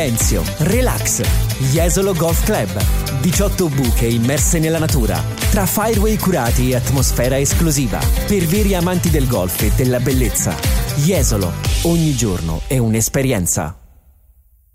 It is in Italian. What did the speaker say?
Enzio, relax. Jesolo Golf Club. 18 buche immerse nella natura, tra fireway curati e atmosfera esclusiva. Per veri amanti del golf e della bellezza. Jesolo, ogni giorno è un'esperienza.